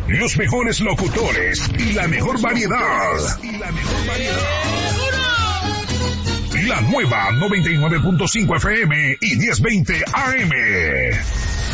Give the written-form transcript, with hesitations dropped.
los mejores locutores y la mejor variedad. La nueva 99.5 FM y 1020 AM.